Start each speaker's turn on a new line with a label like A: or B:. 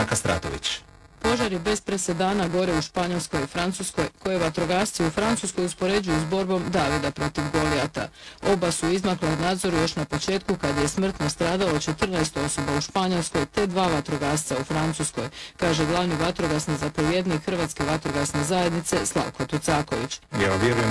A: Ivana Kastratović.
B: Požari bez presedana gore u Španjolskoj i Francuskoj, koje vatrogasci u Francuskoj uspoređuju s borbom Davida protiv Golijata. Oba su izmakla od nadzoru još na početku kad je smrtno stradalo 14 osoba u Španjolskoj te 2 vatrogasca u Francuskoj, kaže glavni vatrogasni zapovjednik Hrvatske vatrogasne zajednice Slavko Tucaković.
A: Ja vjerujem